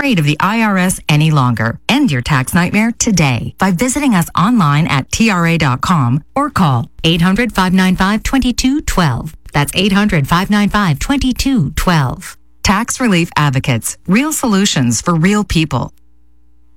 afraid of the IRS any longer. End your tax nightmare today by visiting us online at TRA.com or call 800-595-2212. That's 800-595-2212. Tax Relief Advocates. Real solutions for real people.